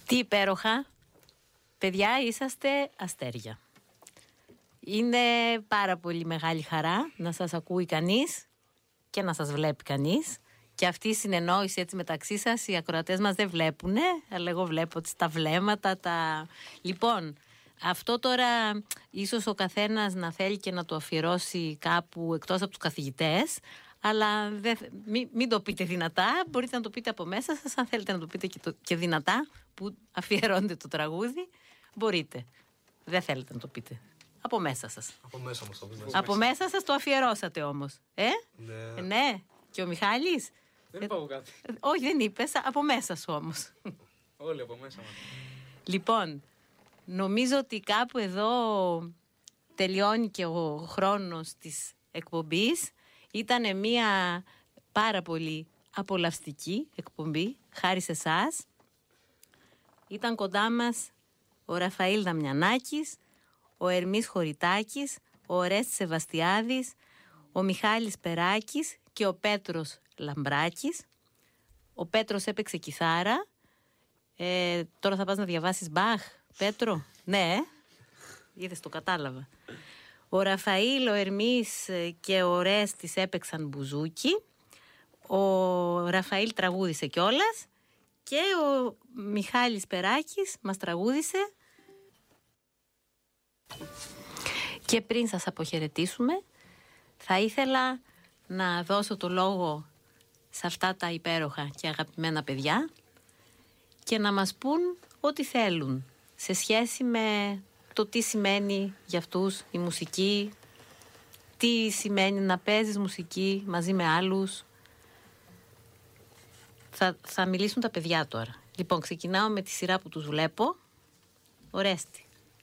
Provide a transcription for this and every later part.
Τι υπέροχα. Παιδιά, είσαστε αστέρια. Είναι πάρα πολύ μεγάλη χαρά να σας ακούει κανείς και να σας βλέπει κανείς. Και αυτή η συνεννόηση έτσι μεταξύ σας, οι ακροατές μας δεν βλέπουνε, αλλά εγώ βλέπω τα βλέμματα, Λοιπόν, αυτό τώρα ίσως ο καθένας να θέλει και να το αφιερώσει κάπου εκτός από τους καθηγητές, αλλά μην το πείτε δυνατά, μπορείτε να το πείτε από μέσα σας, αν θέλετε να το πείτε και δυνατά, που αφιερώνετε το τραγούδι, μπορείτε. Δεν θέλετε να το πείτε. Από μέσα σας. Από μέσα σας το αφιερώσατε όμως. Ναι. Και ο Μιχάλης. Δεν είπα εγώ κάτι. Όχι, δεν είπες, από μέσα σου όμως. Όλοι από μέσα μας. Λοιπόν, νομίζω ότι κάπου εδώ τελειώνει και ο χρόνος της εκπομπής. Ήτανε μια πάρα πολύ απολαυστική εκπομπή, χάρη σε εσάς. Ήταν κοντά μας ο Ραφαήλ Δαμιανάκης, ο Ερμής Χωριτάκης, ο Ορέστης Σεβαστιάδης, ο Μιχάλης Περάκης και ο Πέτρος Λαμπράκης. Ο Πέτρος έπαιξε κιθάρα. Τώρα θα πας να διαβάσεις Μπαχ, Πέτρο. Ναι, είδες, το κατάλαβα. Ο Ραφαήλ, ο Ερμής και ο Ορέστης έπαιξαν μπουζούκι. Ο Ραφαήλ τραγούδισε κιόλας. Και ο Μιχάλης Περάκης μας τραγούδισε. Και πριν σας αποχαιρετήσουμε, θα ήθελα να δώσω το λόγο σε αυτά τα υπέροχα και αγαπημένα παιδιά και να μας πούν ό,τι θέλουν σε σχέση με το τι σημαίνει για αυτούς η μουσική, τι σημαίνει να παίζεις μουσική μαζί με άλλους. Θα μιλήσουν τα παιδιά τώρα. Λοιπόν, ξεκινάω με τη σειρά που τους βλέπω. Ορέστη.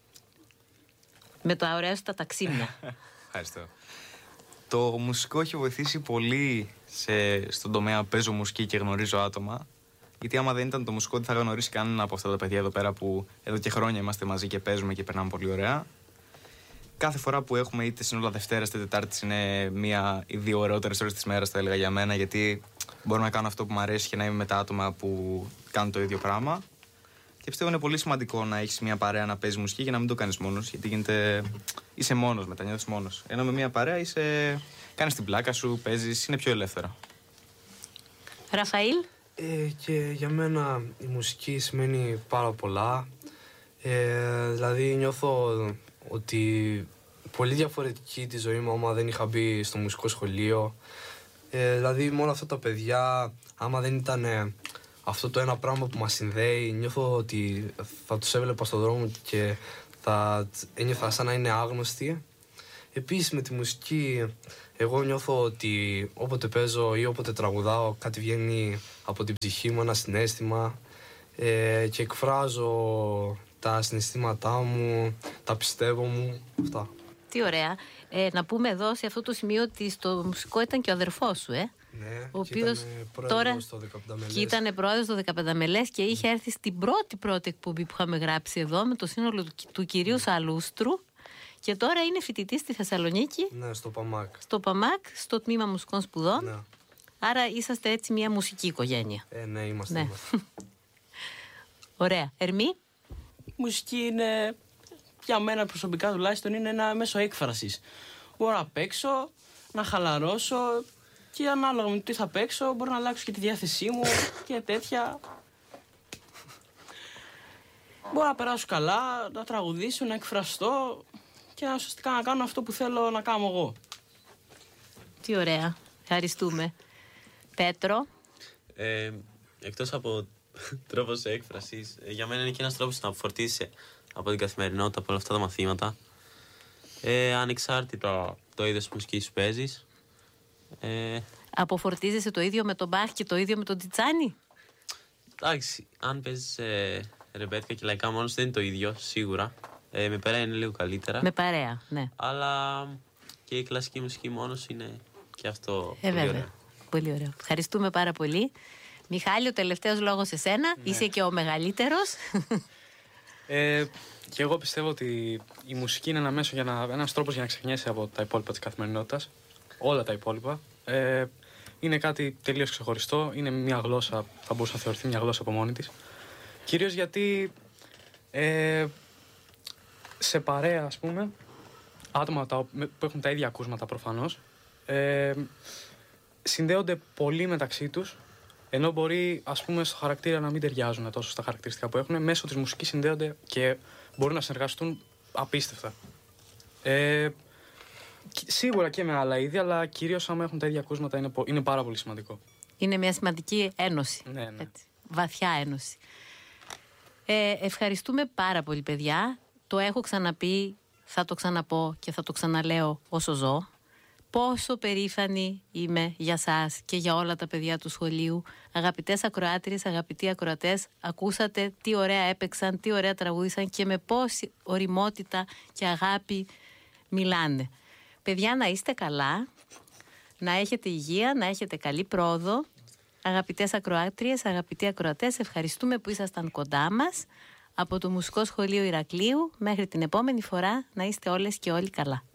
Με τα ωραία σου τα ταξίμια. Ευχαριστώ. Το μουσικό έχει βοηθήσει πολύ στον τομέα παίζω μουσική και γνωρίζω άτομα. Γιατί άμα δεν ήταν το μουσικό, δεν θα γνωρίσει κανένα από αυτά τα παιδιά εδώ πέρα που εδώ και χρόνια είμαστε μαζί και παίζουμε και περνάμε πολύ ωραία. Κάθε φορά που έχουμε, είτε Σύνολα Δευτέρα είτε Τετάρτη, είναι μία ή δύο ωραιότερες ώρες της μέρας, θα έλεγα για μένα, γιατί μπορώ να κάνω αυτό που μου αρέσει και να είμαι με τα άτομα που κάνουν το ίδιο πράγμα. Και πιστεύω είναι πολύ σημαντικό να έχεις μια παρέα να παίζεις μουσική για να μην το κάνεις μόνος. Γιατί είσαι μόνος μετά, νιώθεις μόνος. Ενώ με μια παρέα κάνεις την πλάκα σου, παίζεις, είναι πιο ελεύθερα. Ραφαήλ. Και για μένα η μουσική σημαίνει πάρα πολλά. Δηλαδή νιώθω ότι πολύ διαφορετική τη ζωή μου άμα δεν είχα μπει στο μουσικό σχολείο. Δηλαδή με όλα αυτά τα παιδιά, άμα δεν ήταν αυτό το ένα πράγμα που μας συνδέει, νιώθω ότι θα τους έβλεπα στον δρόμο και θα ένιωθα σαν να είναι άγνωστοι. Επίσης με τη μουσική, εγώ νιώθω ότι όποτε παίζω ή όποτε τραγουδάω, κάτι βγαίνει από την ψυχή μου, ένα συναίσθημα, και εκφράζω τα συναισθήματά μου, τα πιστεύω μου, αυτά. Τι ωραία. Να πούμε εδώ σε αυτό το σημείο ότι στο μουσικό ήταν και ο αδερφός σου, Ναι, ο οποίος τώρα ήταν πρόεδρος στο 15 Μελές και είχε έρθει στην πρώτη εκπομπή που είχαμε γράψει εδώ με το σύνολο του κυρίου Σαλούστρου και τώρα είναι φοιτητής στη Θεσσαλονίκη. Ναι, στο ΠΑΜΑΚ. Στο ΠΑΜΑΚ, στο τμήμα μουσικών σπουδών. Ναι. Άρα είσαστε έτσι μια μουσική οικογένεια. Ναι, είμαστε. Ναι. Ωραία. Ερμή. Η μουσική είναι, για μένα προσωπικά τουλάχιστον, είναι ένα μέσο έκφρασης. Μπορώ να παίξω, να χαλαρώσω και ανάλογα με τι θα παίξω μπορώ να αλλάξω και τη διάθεσή μου και τέτοια. Μπορώ να περάσω καλά, να τραγουδήσω, να εκφραστώ και ουσιαστικά να κάνω αυτό που θέλω να κάνω εγώ. Τι ωραία. Ευχαριστούμε. Πέτρο. Εκτός από τρόπος έκφρασης, για μένα είναι και ένας τρόπος να φορτίσεις από την καθημερινότητα από όλα αυτά τα μαθήματα. Ανεξάρτητα το είδος μουσικής που παίζεις. Αποφορτίζεσαι το ίδιο με τον Μπαχ και το ίδιο με τον Τιτσάνι? Εντάξει, αν παίζεις ρεμπέτικα και λαϊκά μόνος δεν είναι το ίδιο, σίγουρα. Με παρέα είναι λίγο καλύτερα. Με παρέα, ναι. Αλλά και η κλασική μουσική μόνος είναι και αυτό πολύ βέβαια. ωραίο. Πολύ ωραίο. Ευχαριστούμε πάρα πολύ. Μιχάλη, ο τελευταίος λόγος σε σένα. Ναι. Είσαι και ο μεγαλύτερος. Και εγώ πιστεύω ότι η μουσική είναι ένας τρόπος για να ξεχνιέσαι από τα υπόλοιπα της καθημερινότητας. Όλα τα υπόλοιπα. Είναι κάτι τελείως ξεχωριστό. Είναι μια γλώσσα, θα μπορούσε να θεωρηθεί μια γλώσσα από μόνη της. Κυρίως γιατί σε παρέα, ας πούμε, άτομα που έχουν τα ίδια ακούσματα προφανώς, συνδέονται πολύ μεταξύ τους, ενώ μπορεί, ας πούμε, στο χαρακτήρα να μην ταιριάζουν τόσο στα χαρακτηριστικά που έχουν, μέσω της μουσικής συνδέονται και μπορούν να συνεργαστούν απίστευτα. Σίγουρα και με άλλα είδη, αλλά κυρίως άμα έχουν τα ίδια ακούσματα είναι πάρα πολύ σημαντικό. Είναι μια σημαντική ένωση. Ναι. Έτσι, βαθιά ένωση. Ευχαριστούμε πάρα πολύ, παιδιά. Το έχω ξαναπεί, θα το ξαναπώ και θα το ξαναλέω όσο ζω. Πόσο περήφανη είμαι για σας και για όλα τα παιδιά του σχολείου. Αγαπητές ακροάτριες, αγαπητοί ακροατές, ακούσατε τι ωραία έπαιξαν, τι ωραία τραγούδισαν και με πόση ωριμότητα και αγάπη μιλάνε. Παιδιά, να είστε καλά, να έχετε υγεία, να έχετε καλή πρόοδο. Αγαπητές ακροάτριες, αγαπητοί ακροατές, ευχαριστούμε που ήσασταν κοντά μας. Από το Μουσικό Σχολείο Ηρακλείου, μέχρι την επόμενη φορά, να είστε όλες και όλοι καλά.